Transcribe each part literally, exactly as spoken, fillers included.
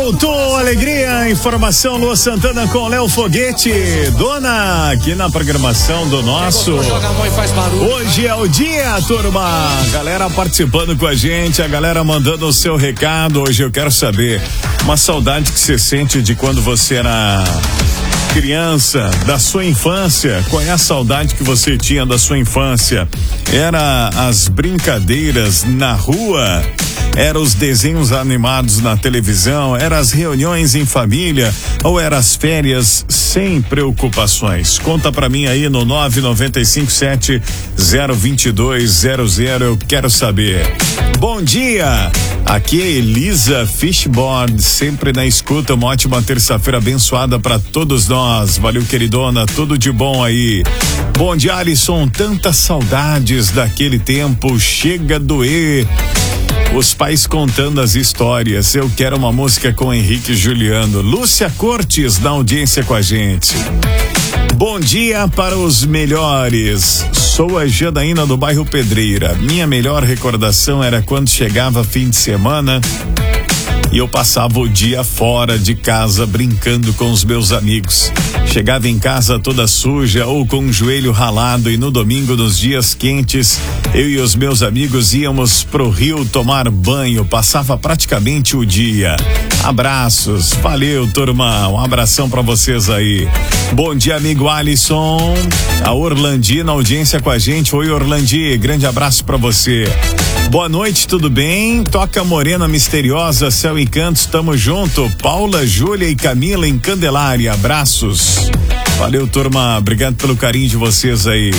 Voltou, alegria, informação, Lua Santana com Léo Foguete, dona aqui na programação do nosso. Hoje é o dia, turma. Galera participando com a gente, a galera mandando o seu recado. Hoje eu quero saber uma saudade que você sente de quando você era criança, da sua infância. Qual é a saudade que você tinha da sua infância? Era as brincadeiras na rua? Era os desenhos animados na televisão? Era as reuniões em família? Ou eram as férias sem preocupações? Conta pra mim aí no nove nove cinco sete zero dois dois zero zero. Eu quero saber. Bom dia! Aqui é Elisa Fishboard, sempre na escuta. Uma ótima terça-feira abençoada pra todos nós. Valeu, queridona, tudo de bom aí. Bom dia, Alisson. Tantas saudades daquele tempo. Chega a doer. Os pais contando as histórias. Eu quero uma música com Henrique e Juliano. Lúcia Cortes na audiência com a gente. Bom dia para os melhores. Sou a Janaína do bairro Pedreira. Minha melhor recordação era quando chegava fim de semana e eu passava o dia fora de casa brincando com os meus amigos. Chegava em casa toda suja ou com o joelho ralado, e no domingo, nos dias quentes, eu e os meus amigos íamos pro rio tomar banho. Passava praticamente o dia. Abraços, valeu, turma, um abração pra vocês aí. Bom dia, amigo Alisson. A Orlandi na audiência com a gente. Oi, Orlandi, grande abraço pra você. Boa noite, tudo bem? Toca Morena Misteriosa, Céu e Cantos, tamo junto. Paula, Júlia e Camila em Candelária, abraços. Valeu, turma, obrigado pelo carinho de vocês aí.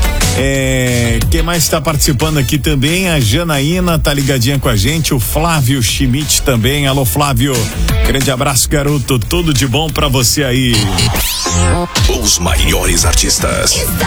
É, quem mais está participando aqui também? A Janaína tá ligadinha com a gente, o Flávio Schmidt também. Alô, Flávio, grande abraço, garoto, tudo de bom pra você aí. Os maiores artistas. Está